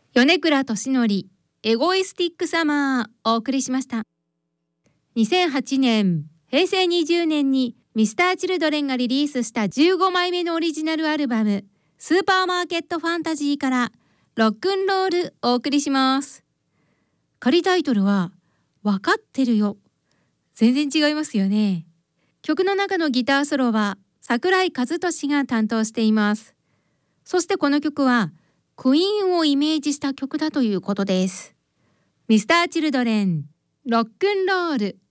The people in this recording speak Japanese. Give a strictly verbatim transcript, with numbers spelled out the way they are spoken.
米倉俊則エゴイスティックサマーお送りしました。にせんはちねんへいせいにじゅうねんにミスターチルドレンがリリースしたじゅうごまいめのオリジナルアルバムスーパーマーケットファンタジーからロックンロールお送りします。仮タイトルはわかってるよ。全然違いますよね。曲の中のギターソロは桜井和寿が担当しています。そしてこの曲はクイーンをイメージした曲だということです。ミスターチルドレンロックンロール。